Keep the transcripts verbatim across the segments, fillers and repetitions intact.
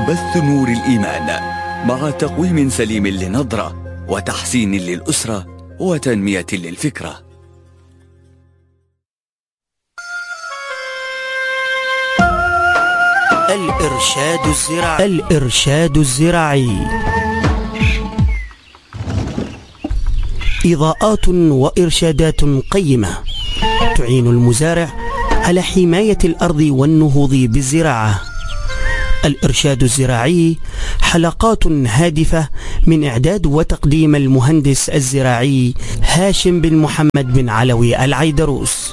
بث نور الإيمان مع تقويم سليم للنظرة وتحسين للأسرة وتنمية للفكرة. الإرشاد الزراعي. الإرشاد الزراعي إضاءات وإرشادات قيمة تعين المزارع على حماية الأرض والنهوض بالزراعة. الإرشاد الزراعي حلقات هادفة من إعداد وتقديم المهندس الزراعي هاشم بن محمد بن علوي العيدروس.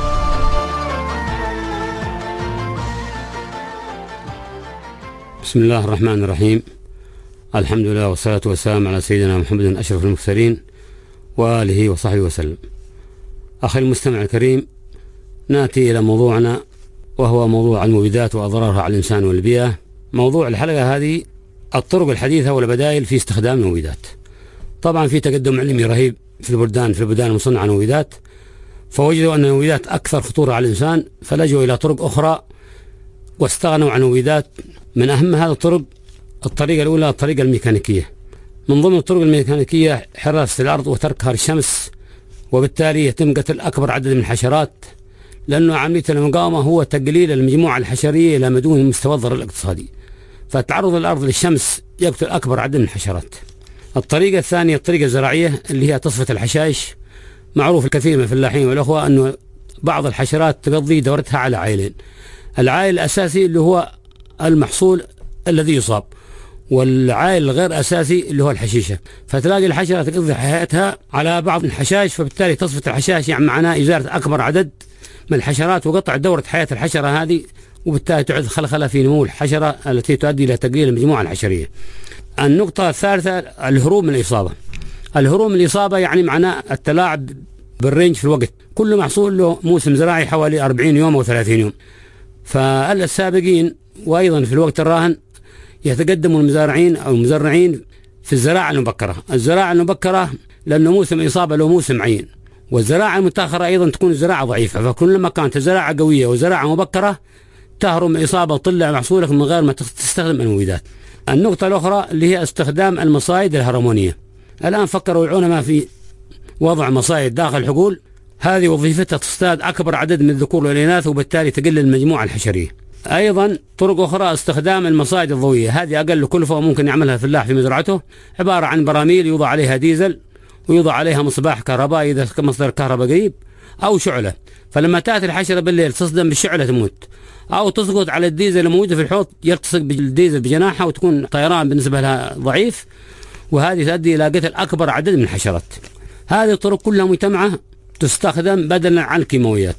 بسم الله الرحمن الرحيم. الحمد لله والصلاة والسلام على سيدنا محمد أشرف المرسلين وآله وصحبه وسلم. أخي المستمع الكريم، نأتي إلى موضوعنا وهو موضوع المبيدات وأضرارها على الإنسان والبيئة. موضوع الحلقة هذه الطرق الحديثة والبدائل في استخدام المبيدات. طبعا في تقدم علمي رهيب في البلدان في البلدان المصنعة عن المبيدات، فوجدوا أن المبيدات أكثر خطورة على الإنسان، فلجوا إلى طرق أخرى واستغنوا عن المبيدات. من أهم هذه الطرق الطريقة الأولى الطريقة الميكانيكية. من ضمن الطرق الميكانيكية حراسة الأرض وتركها للشمس، وبالتالي يتم قتل أكبر عدد من الحشرات، لأنه عملية المقاومة هو تقليل المجموعة الحشرية إلى ما دون مستوى الضرر الاقتصادي، فتعرض الأرض للشمس يقتل أكبر عدد من الحشرات. الطريقة الثانية الطريقة الزراعية اللي هي تصفية الحشائش. معروف الكثير من الفلاحين والأخوة أنه بعض الحشرات تقضي دورتها على عائلين. العائل الأساسي اللي هو المحصول الذي يصاب، والعائل الغير أساسي اللي هو الحشيشة. فتلاقي الحشرة تقضي حياتها على بعض الحشائش، فبالتالي تصفية الحشائش يعني معناه إزالة أكبر عدد من الحشرات وقطع دورة حياة الحشرة هذه، وبالتالي تعد خلخلة في نمو الحشرة التي تؤدي إلى تقليل المجموعة الحشرية. النقطة الثالثة الهروب من الإصابة. الهروب من الإصابة يعني معناه التلاعب بالرينج في الوقت. كل محصول له موسم زراعي حوالي أربعين يوم أو ثلاثين يوم، فالسابقين وأيضا في الوقت الراهن يتقدم المزارعين أو المزرعين في الزراعة المبكرة. الزراعة المبكرة لأنه موسم إصابة له موسم معين، والزراعة المتأخرة أيضا تكون الزراعة ضعيفة، فكلما كانت الزراعة قوية وزراعة مبكرة تهرم إصابة وطلع محصولك من غير ما تستخدم المبيدات. النقطة الأخرى اللي هي استخدام المصايد الهرمونية. الآن فكروا العلماء في وضع مصايد داخل الحقول، هذه وظيفتها تصطاد أكبر عدد من الذكور والإناث، وبالتالي تقلل المجموعة الحشرية. أيضا طرق أخرى استخدام المصايد الضوئية، هذه أقل كلفة وممكن يعملها الفلاح في مزرعته. عبارة عن براميل يوضع عليها ديزل ويوضع عليها مصباح كهربائي إذا مصدر كهرباء قريب، أو شعلة، فلما تأتي الحشرة بالليل تصدم بالشعلة تموت، أو تسقط على الديزل الموجود في الحوض يلتصق بالديزل بجناحها وتكون طيران بالنسبة لها ضعيف، وهذه تؤدي إلى قتل أكبر عدد من الحشرات. هذه الطرق كلها مجتمعة تستخدم بدلا عن الكيماويات.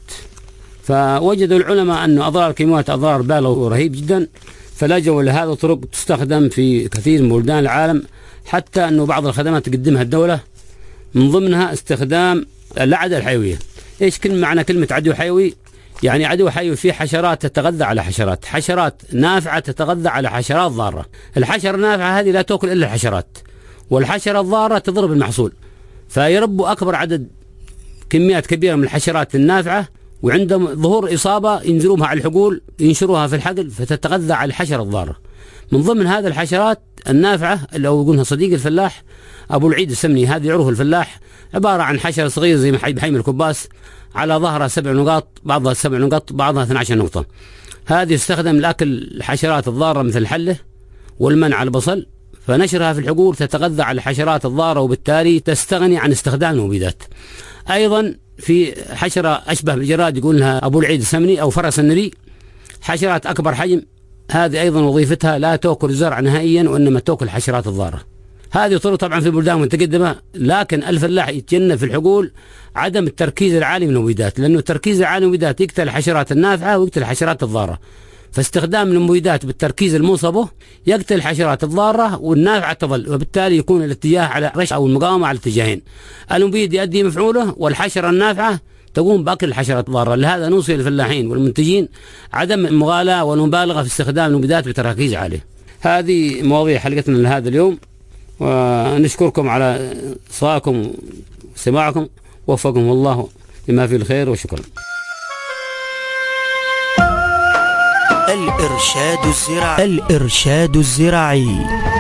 فوجدوا العلماء أن أضرار الكيماويات أضرار بالغة ورهيب جدا، فلجوا لهذه الطرق تستخدم في كثير من بلدان العالم، حتى أنه بعض الخدمات تقدمها الدولة من ضمنها استخدام العدوى الحيوية. إيش كلمة معنى كلمة عدو حيوي؟ يعني عدو حيوي فيه حشرات تتغذى على حشرات، حشرات نافعة تتغذى على حشرات ضارة. الحشرة النافعة هذه لا تأكل إلا الحشرات، والحشرة الضارة تضرب المحصول، فيربوا أكبر عدد كميات كبيرة من الحشرات النافعة، وعندهم ظهور إصابة ينزلوا بها على الحقول ينشروها في الحقل فتتغذى على الحشرة الضارة. من ضمن هذه الحشرات النافعة اللي هو يقولها صديق الفلاح أبو العيد السمني، هذه يعرفه الفلاح، عبارة عن حشرة صغيرة زي بحجم الكباس، على ظهرها سبع نقاط، بعضها سبع نقاط بعضها اثنتي عشرة نقطة. هذه يستخدم لأكل الحشرات الضارة مثل الحلة والمنع البصل، فنشرها في الحقول تتغذى على الحشرات الضارة، وبالتالي تستغني عن استخدام المبيدات. أيضا في حشرة أشبه بالجراد يقول لها أبو العيد السمني أو فرس النبي، حشرات أكبر حجم، هذه أيضا وظيفتها لا تأكل الزرع نهائيا وإنما تأكل الحشرات الضارة. هذه طرق طبعا في البلدان المتقدمة، لكن الفلاح يتجنب في الحقول عدم التركيز العالي من المبيدات، لأنه التركيز العالي من المبيدات يقتل الحشرات النافعة ويقتل الحشرات الضارة، فاستخدام المبيدات بالتركيز المنصبه يقتل الحشرات الضارة والنافعة تظل، وبالتالي يكون الاتجاه على رش أو المقاومة على الاتجاهين. المبيد يؤدي مفعوله والحشرة النافعة تقوم بأكل الحشرات الضارة. لهذا نوصي للفلاحين والمنتجين عدم المغالاة والمبالغة في استخدام المبيدات بتركيز عالي. هذه مواضيع حلقتنا لهذا اليوم، ونشكركم على صاعكم وسماعكم، وفقكم الله لما فيه الخير، وشكرا. الإرشاد الزراعي الإرشاد الزراعي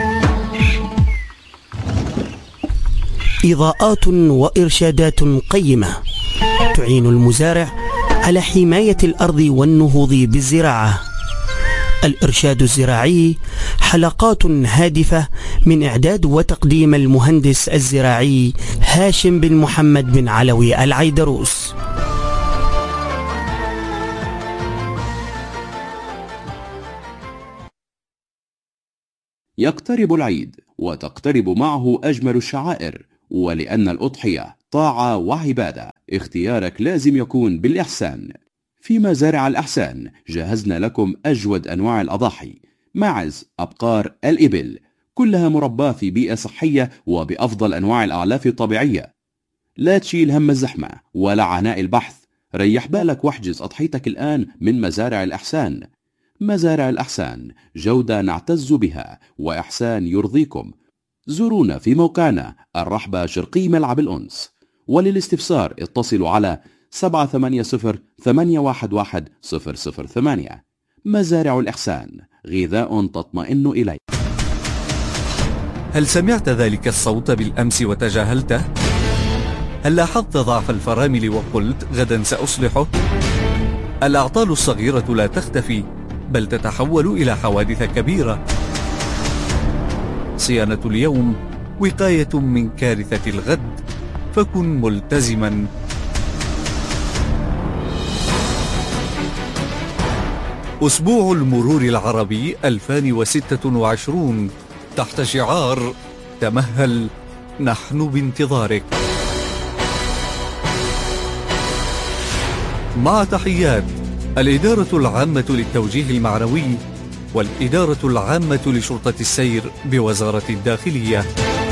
إضاءات وإرشادات قيمة تعين المزارع على حماية الأرض والنهوض بالزراعة. الإرشاد الزراعي حلقات هادفة من إعداد وتقديم المهندس الزراعي هاشم بن محمد بن علوي العيدروس. يقترب العيد وتقترب معه أجمل الشعائر، ولأن الأضحية طاعة وعبادة اختيارك لازم يكون بالإحسان. في مزارع الإحسان جهزنا لكم أجود أنواع الأضاحي: معز، أبقار، الإبل، كلها مرباة في بيئة صحية وبأفضل أنواع الأعلاف الطبيعية. لا تشيل هم الزحمة ولا عناء البحث، ريح بالك واحجز أضحيتك الآن من مزارع الإحسان. مزارع الإحسان جودة نعتز بها وإحسان يرضيكم. زورونا في موقعنا الرحبة شرقي ملعب الأنس، وللاستفسار اتصلوا على سبعة ثمانية صفر ثمانية واحد واحد صفر صفر ثمانية. مزارع الإحسان، غذاء تطمئن إليه. هل سمعت ذلك الصوت بالأمس وتجاهلته؟ هل لاحظت ضعف الفرامل وقلت غدا سأصلحه؟ الأعطال الصغيرة لا تختفي بل تتحول إلى حوادث كبيرة. صيانة اليوم وقاية من كارثة الغد، فكن ملتزما. أسبوع المرور العربي ألفين وستة وعشرين تحت شعار تمهل، نحن بانتظارك. مع تحيات الإدارة العامة للتوجيه المعنوي والإدارة العامة لشرطة السير بوزارة الداخلية.